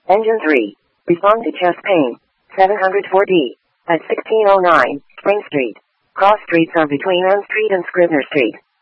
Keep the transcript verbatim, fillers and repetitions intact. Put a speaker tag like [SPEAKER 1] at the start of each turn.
[SPEAKER 1] Engine three. Respond to chest pain. seven oh four D. At sixteen oh nine, Spring Street. Cross streets are between Ann Street and Scribner Street.